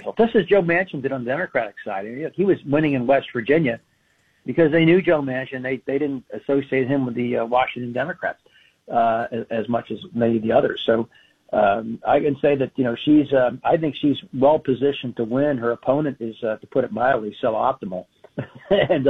result. Just as Joe Manchin did on the Democratic side. He was winning in West Virginia because they knew Joe Manchin. They didn't associate him with the Washington Democrats as much as many of the others. So I can say that, she's I think she's well positioned to win. Her opponent is, to put it mildly, suboptimal. and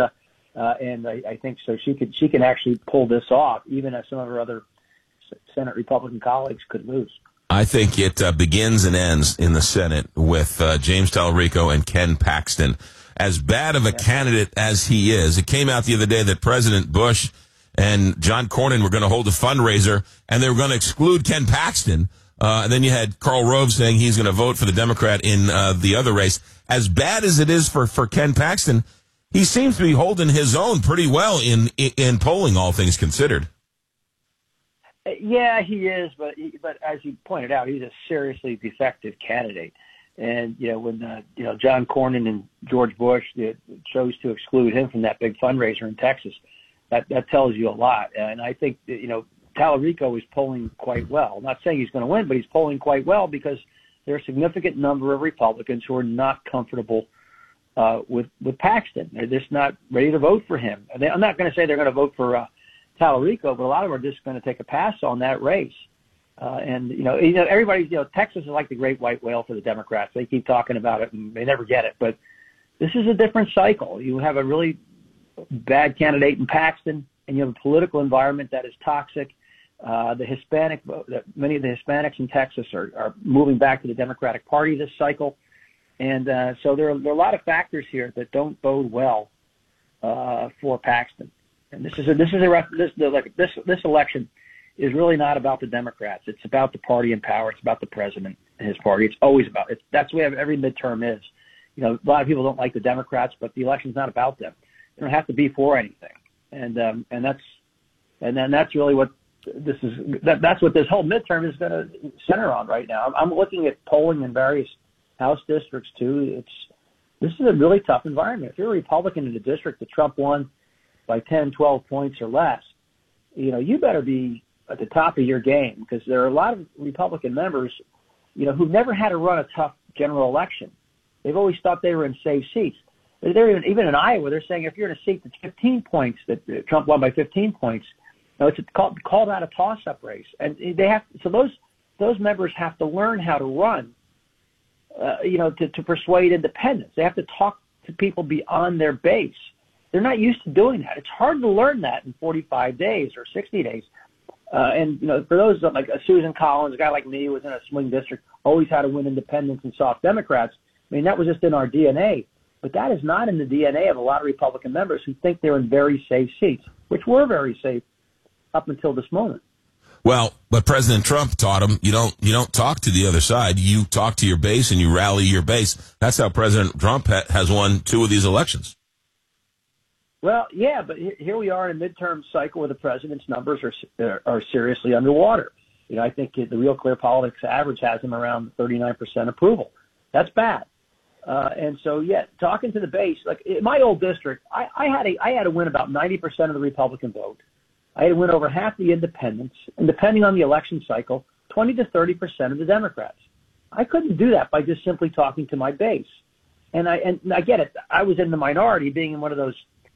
I think so she can actually pull this off, even as some of her other Senate Republican colleagues could lose. I think it begins and ends in the Senate with James Talarico and Ken Paxton. As bad of a candidate as he is, it came out the other day that President Bush and John Cornyn were going to hold a fundraiser, and they were going to exclude Ken Paxton. And then you had Karl Rove saying he's going to vote for the Democrat in the other race. As bad as it is for Ken Paxton, he seems to be holding his own pretty well in polling, all things considered. Yeah, he is, but as you pointed out, he's a seriously defective candidate. And when John Cornyn and George Bush chose to exclude him from that big fundraiser in Texas, that tells you a lot. And I think Talarico is polling quite well. I'm not saying he's going to win, but he's polling quite well because there are a significant number of Republicans who are not comfortable with Paxton. They're just not ready to vote for him. I'm not going to say they're going to vote for Talarico, but a lot of them are just going to take a pass on that race. Everybody's, Texas is like the great white whale for the Democrats. They keep talking about it and they never get it. But this is a different cycle. You have a really bad candidate in Paxton, and you have a political environment that is toxic. Many of the Hispanics in Texas are moving back to the Democratic Party this cycle. And so there are a lot of factors here that don't bode well for Paxton. And this election is really not about the Democrats. It's about the party in power. It's about the president and his party. It's always about it. That's the way every midterm is. A lot of people don't like the Democrats, but the election's not about them. They don't have to be for anything. And that's really what this is. That's what this whole midterm is going to center on right now. I'm looking at polling in various House districts too. This is a really tough environment. If you're a Republican in a district that Trump won by 10, 12 points or less, you better be at the top of your game, because there are a lot of Republican members, who've never had to run a tough general election. They've always thought they were in safe seats. They're even in Iowa, they're saying if you're in a seat that's 15 points, that Trump won by 15 points, it's called out a toss-up race. And they have, so those members have to learn how to run, to persuade independents. They have to talk to people beyond their base. They're not used to doing that. It's hard to learn that in 45 days or 60 days. For those like Susan Collins, a guy like me who was in a swing district, always had to win independents and soft Democrats. That was just in our DNA. But that is not in the DNA of a lot of Republican members who think they're in very safe seats, which were very safe up until this moment. Well, but President Trump taught him you don't talk to the other side. You talk to your base and you rally your base. That's how President Trump has won 2 of these elections. Well, yeah, but here we are in a midterm cycle where the president's numbers are seriously underwater. I think the Real Clear Politics average has him around 39% approval. That's bad. And so, talking to the base, like in my old district, I had to win about 90% of the Republican vote. I had to win over half the independents, and depending on the election cycle, 20 to 30% of the Democrats. I couldn't do that by just simply talking to my base. And I get it. I was in the minority, being in one of those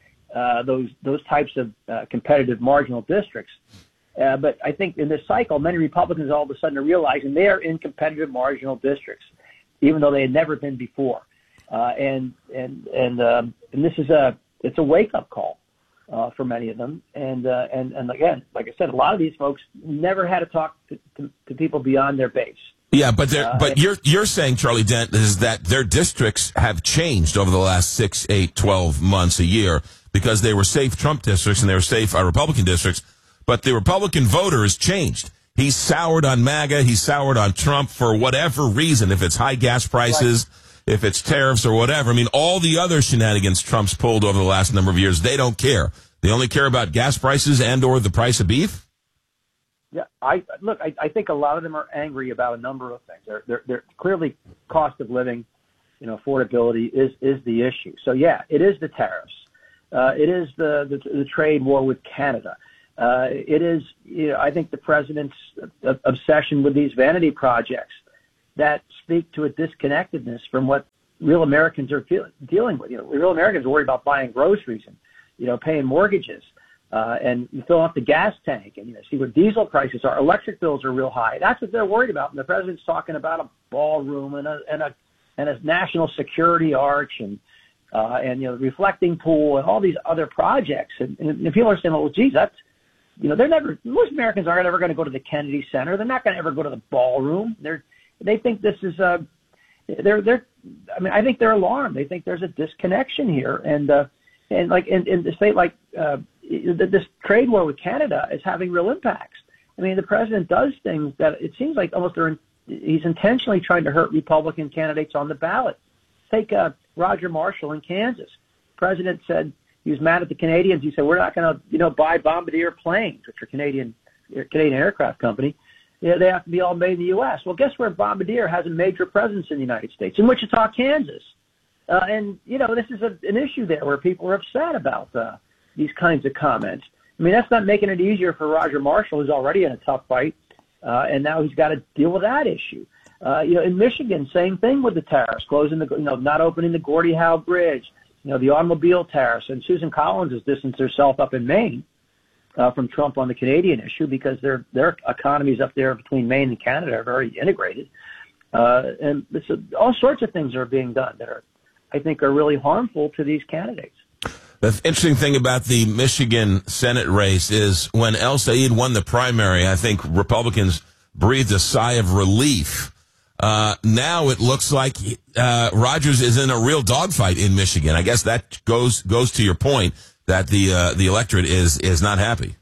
types of competitive marginal districts. But I think in this cycle, many Republicans all of a sudden are realizing they are in competitive marginal districts, even though they had never been before. And this is it's a wake up call for many of them. And again, like I said, a lot of these folks never had to talk to people beyond their base. Yeah, but you're saying, Charlie Dent, is that their districts have changed over the last 6, 8, 12 months, a year, because they were safe Trump districts and they were safe Republican districts, but the Republican voter has changed. He's soured on MAGA. He's soured on Trump for whatever reason, if it's high gas prices, right, if it's tariffs or whatever. All the other shenanigans Trump's pulled over the last number of years, they don't care. They only care about gas prices and or the price of beef. Yeah, I think a lot of them are angry about a number of things. They're clearly cost of living, affordability is the issue. So it is the tariffs. It is the trade war with Canada. It is, I think, the president's obsession with these vanity projects that speak to a disconnectedness from what real Americans are dealing with. Real Americans are worried about buying groceries and, paying mortgages, and filling up the gas tank and, see what diesel prices are. Electric bills are real high. That's what they're worried about. And the president's talking about a ballroom and a national security arch and reflecting pool and all these other projects. And people are saying, well, geez, that's, most Americans aren't ever going to go to the Kennedy Center. They're not going to ever go to the ballroom. They think this is I think they're alarmed. They think there's a disconnection here. And like in the state like this trade war with Canada is having real impacts. I mean, the president does things that it seems like almost he's intentionally trying to hurt Republican candidates on the ballot. Take Roger Marshall in Kansas. The president said he was mad at the Canadians. He said, we're not going to, buy Bombardier planes, which are Canadian aircraft company. They have to be all made in the U.S. Well, guess where Bombardier has a major presence in the United States? In Wichita, Kansas. This is an issue there where people are upset about these kinds of comments. I mean, that's not making it easier for Roger Marshall, who's already in a tough fight, and now he's got to deal with that issue. In Michigan, same thing with the tariffs, closing not opening the Gordie Howe Bridge, the automobile tariffs, and Susan Collins has distanced herself up in Maine from Trump on the Canadian issue because their economies up there between Maine and Canada are very integrated. And all sorts of things are being done that I think are really harmful to these candidates. The interesting thing about the Michigan Senate race is when El Sayed won the primary, I think Republicans breathed a sigh of relief. Now it looks like Rogers is in a real dogfight in Michigan. I guess that goes to your point that the electorate is not happy.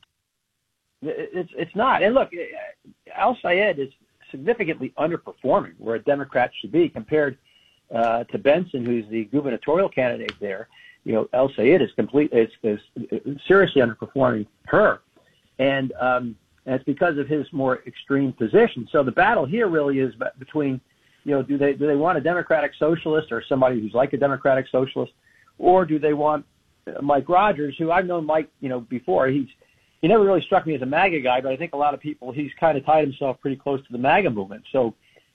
It's not. And look, El Sayed is significantly underperforming where a Democrat should be compared to Benson, who's the gubernatorial candidate there. El Sayed is seriously underperforming her, and it's because of his more extreme position. So the battle here really is between, do they want a democratic socialist or somebody who's like a democratic socialist, or do they want Mike Rogers, who I've known Mike, before. He never really struck me as a MAGA guy, but I think a lot of people, he's kind of tied himself pretty close to the MAGA movement. So,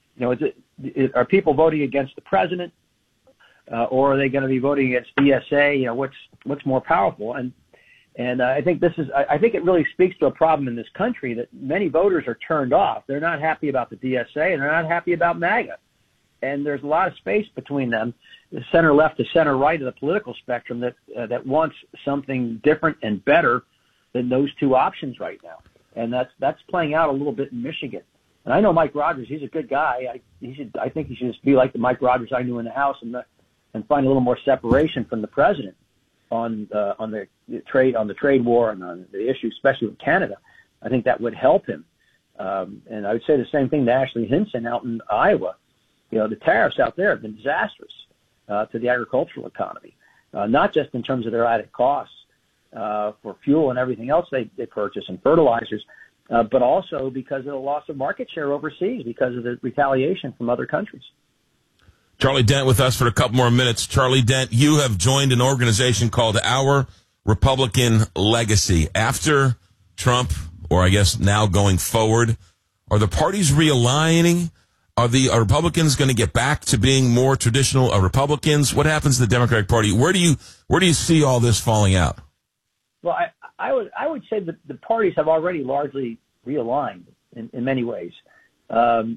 are people voting against the president? Or are they going to be voting against DSA? What's more powerful? And I think I think it really speaks to a problem in this country that many voters are turned off. They're not happy about the DSA and they're not happy about MAGA. And there's a lot of space between them, the center left to center right of the political spectrum that wants something different and better than those two options right now. And that's playing out a little bit in Michigan. And I know Mike Rogers; he's a good guy. I think he should just be like the Mike Rogers I knew in the House and find a little more separation from the president on the trade war and on the issue, especially with Canada. I think that would help him. And I would say the same thing to Ashley Hinson out in Iowa. The tariffs out there have been disastrous to the agricultural economy, not just in terms of their added costs for fuel and everything else they purchase and fertilizers, but also because of the loss of market share overseas because of the retaliation from other countries. Charlie Dent with us for a couple more minutes. Charlie Dent, you have joined an organization called Our Republican Legacy. After Trump, or I guess now going forward, are the parties realigning? Are Republicans going to get back to being more traditional Republicans? What happens to the Democratic Party? Where do you see all this falling out? Well, I would say that the parties have already largely realigned in many ways. And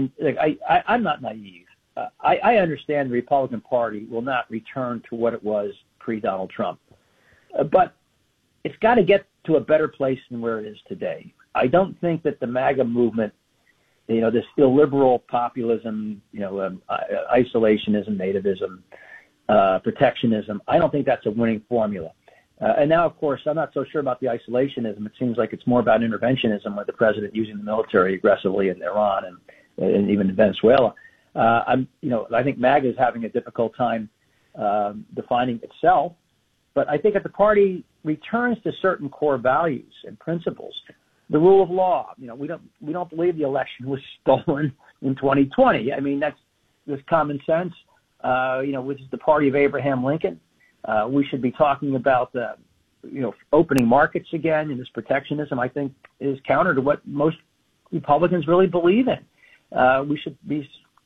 I'm not naive. I understand the Republican Party will not return to what it was pre-Donald Trump. But it's got to get to a better place than where it is today. I don't think that the MAGA movement, this illiberal populism, isolationism, nativism, protectionism, I don't think that's a winning formula. And now, of course, I'm not so sure about the isolationism. It seems like it's more about interventionism with the president using the military aggressively in Iran and even in Venezuela. I think MAGA is having a difficult time defining itself. But I think if the party returns to certain core values and principles, the rule of law, we don't believe the election was stolen in 2020. I mean, that's common sense. Which is the party of Abraham Lincoln. We should be talking about opening markets again, and this protectionism, I think, is counter to what most Republicans really believe in. We should be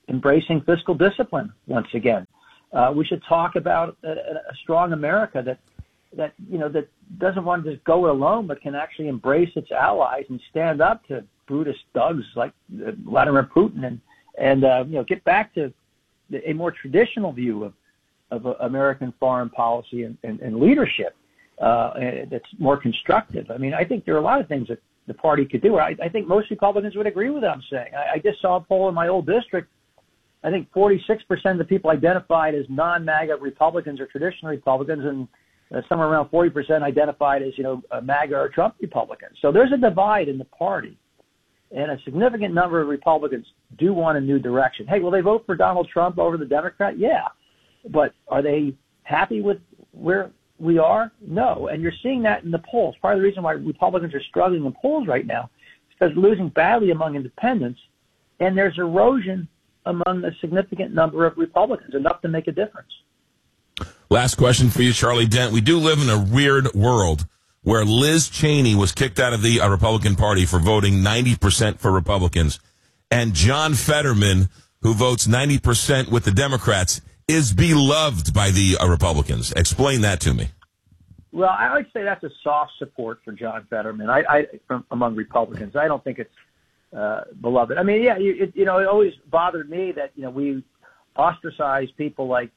embracing fiscal discipline once again. We should talk about a strong America that doesn't want to just go it alone, but can actually embrace its allies and stand up to Brutus thugs like Vladimir Putin and get back to a more traditional view of American foreign policy and leadership that's more constructive. I mean, I think there are a lot of things that the party could do. I think most Republicans would agree with what I'm saying. I just saw a poll in my old district. I think 46% of the people identified as non-MAGA Republicans or traditional Republicans, and somewhere around 40% identified as, MAGA or Trump Republicans. So there's a divide in the party, and a significant number of Republicans do want a new direction. Hey, will they vote for Donald Trump over the Democrat? Yeah. But are they happy with where we are? No. And you're seeing that in the polls. Part of the reason why Republicans are struggling in polls right now is because losing badly among independents, and there's erosion among a significant number of Republicans, enough to make a difference. Last question for you, Charlie Dent. We do live in a weird world where Liz Cheney was kicked out of the Republican Party for voting 90% for Republicans, and John Fetterman, who votes 90% with the Democrats, is beloved by the Republicans. Explain that to me. Well, I would say that's a soft support for John Fetterman from among Republicans. I don't think it's beloved. I mean, yeah, it always bothered me that we ostracize people like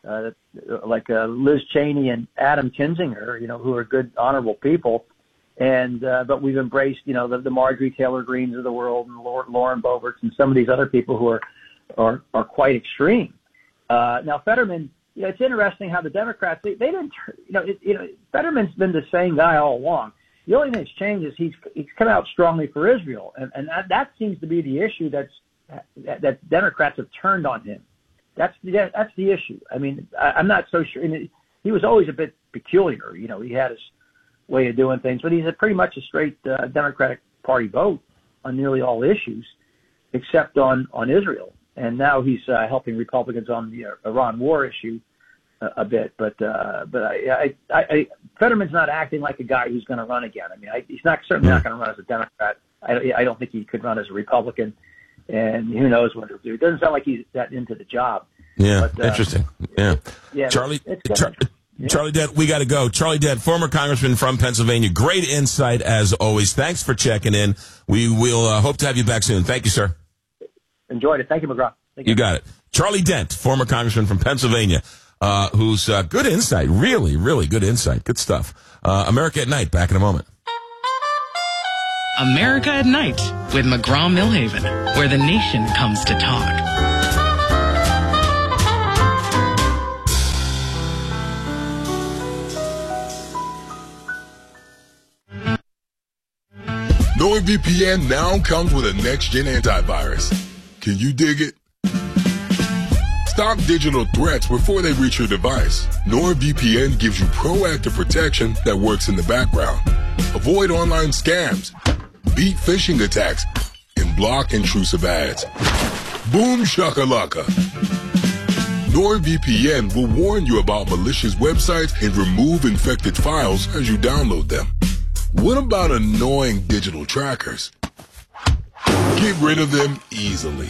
Liz Cheney and Adam Kinzinger, who are good, honorable people, but we've embraced the Marjorie Taylor Greens of the world and Lauren Boeberts and some of these other people who are quite extreme. Now Fetterman, it's interesting how the Democrats they didn't. Fetterman's been the same guy all along. The only thing that's changed is he's come out strongly for Israel, and that seems to be the issue that Democrats have turned on him. That's the issue. I mean, I'm not so sure. He was always a bit peculiar. He had his way of doing things, but he's pretty much a straight Democratic Party vote on nearly all issues, except on Israel. And now he's helping Republicans on the Iran war issue a bit. But Fetterman's not acting like a guy who's going to run again. I mean, he's certainly not going to run as a Democrat. I don't think he could run as a Republican. And who knows what he'll do. It doesn't sound like he's that into the job. Yeah, but, interesting. Yeah. Charlie Dent, we got to go. Charlie Dent, former congressman from Pennsylvania. Great insight as always. Thanks for checking in. We will hope to have you back soon. Thank you, sir. Enjoyed it. Thank you, McGraw. You got it. Charlie Dent, former congressman from Pennsylvania, who's good insight. Really, really good insight. Good stuff. America at Night. Back in a moment. America at Night with McGraw-Milhaven, where the nation comes to talk. NordVPN now comes with a next-gen antivirus. Can you dig it? Stop digital threats before they reach your device. NordVPN gives you proactive protection that works in the background. Avoid online scams, beat phishing attacks, and block intrusive ads. Boom shakalaka. NordVPN will warn you about malicious websites and remove infected files as you download them. What about annoying digital trackers? Get rid of them easily.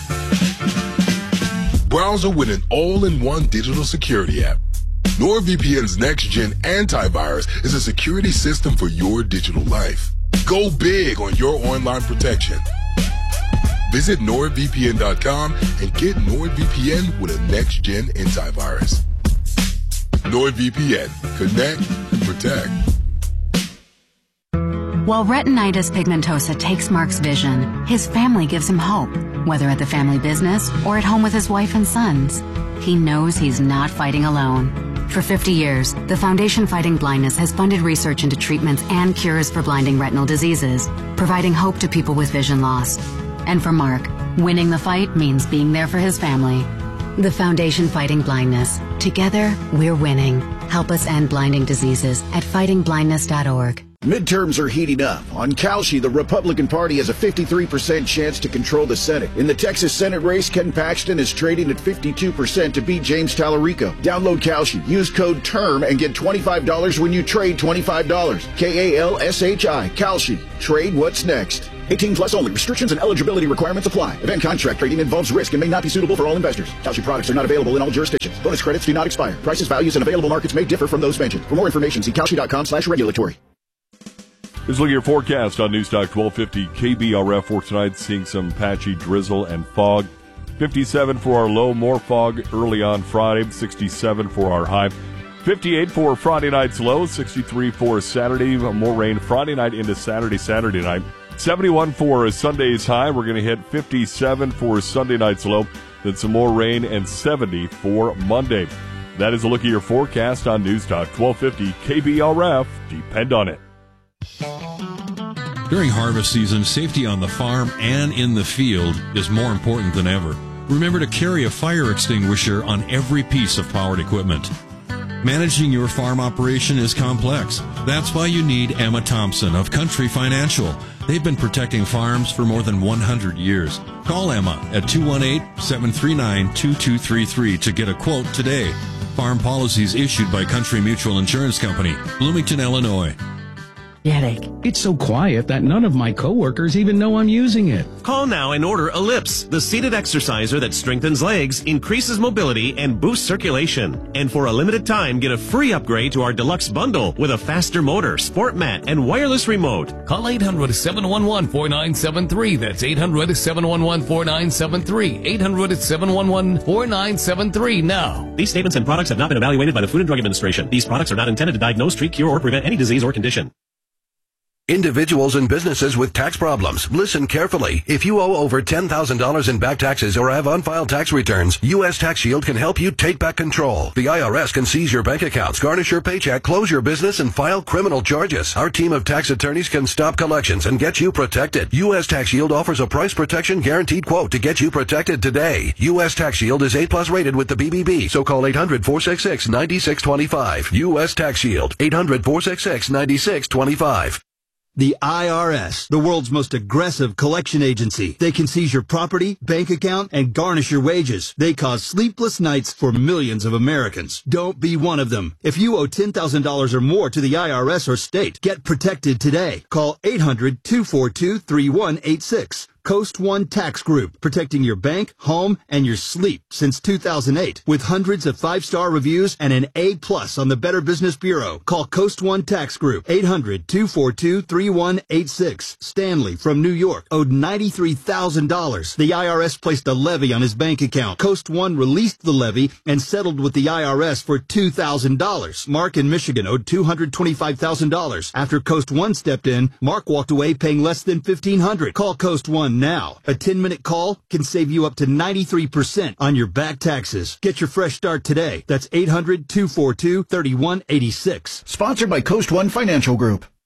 Browser with an all-in-one digital security app. NordVPN's next-gen antivirus is a security system for your digital life. Go big on your online protection. Visit NordVPN.com and get NordVPN with a next-gen antivirus. NordVPN. Connect and protect. While retinitis pigmentosa takes Mark's vision, his family gives him hope, whether at the family business or at home with his wife and sons. He knows he's not fighting alone. For 50 years, the Foundation Fighting Blindness has funded research into treatments and cures for blinding retinal diseases, providing hope to people with vision loss. And for Mark, winning the fight means being there for his family. The Foundation Fighting Blindness. Together, we're winning. Help us end blinding diseases at fightingblindness.org. Midterms are heating up. On Kalshi, the Republican Party has a 53% chance to control the Senate. In the Texas Senate race, Ken Paxton is trading at 52% to beat James Tallarico. Download Kalshi, use code TERM, and get $25 when you trade $25. Kalshi. Kalshi. Trade what's next. 18 plus only. Restrictions and eligibility requirements apply. Event contract trading involves risk and may not be suitable for all investors. Kalshi products are not available in all jurisdictions. Bonus credits do not expire. Prices, values, and available markets may differ from those mentioned. For more information, see Kalshi.com/regulatory. Let's look at your forecast on Newstalk 1250 KBRF for tonight, seeing some patchy drizzle and fog. 57 for our low, more fog early on Friday, 67 for our high. 58 for Friday night's low, 63 for Saturday, more rain Friday night into Saturday night. 71 for Sunday's high. We're going to hit 57 for Sunday night's low, then some more rain, and 70 for Monday. That is a look at your forecast on Newstalk 1250 KBRF. Depend on it. During harvest season, safety on the farm and in the field is more important than ever. Remember to carry a fire extinguisher on every piece of powered equipment. Managing your farm operation is complex. That's why you need Emma Thompson of Country Financial. They've been protecting farms for more than 100 years. Call Emma at 218-739-2233 to get a quote today. Farm policies issued by Country Mutual Insurance Company, Bloomington, Illinois. Headache. It's so quiet that none of my coworkers even know I'm using it. Call now and order Ellipse, the seated exerciser that strengthens legs, increases mobility, and boosts circulation. And for a limited time, get a free upgrade to our deluxe bundle with a faster motor, sport mat, and wireless remote. Call 800-711-4973. That's 800-711-4973. 800-711-4973 now. These statements and products have not been evaluated by the Food and Drug Administration. These products are not intended to diagnose, treat, cure, or prevent any disease or condition. Individuals and businesses with tax problems, listen carefully. If you owe over $10,000 in back taxes or have unfiled tax returns, U.S. Tax Shield can help you take back control. The IRS can seize your bank accounts, garnish your paycheck, close your business, and file criminal charges. Our team of tax attorneys can stop collections and get you protected. U.S. Tax Shield offers a price protection guaranteed quote to get you protected today. U.S. Tax Shield is A+ rated with the BBB, so call 800-466-9625. U.S. Tax Shield, 800-466-9625. The IRS, the world's most aggressive collection agency. They can seize your property, bank account, and garnish your wages. They cause sleepless nights for millions of Americans. Don't be one of them. If you owe $10,000 or more to the IRS or state, get protected today. Call 800-242-3186. Coast One Tax Group, protecting your bank, home, and your sleep since 2008. With hundreds of 5-star reviews and an A+ on the Better Business Bureau. Call Coast One Tax Group, 800-242-3186. Stanley from New York owed $93,000. The IRS placed a levy on his bank account. Coast One released the levy and settled with the IRS for $2,000. Mark in Michigan owed $225,000. After Coast One stepped in, Mark walked away paying less than $1,500. Call Coast One now. A 10-minute call can save you up to 93% on your back taxes. Get your fresh start today. That's 800-242-3186. Sponsored by Coast One Financial Group.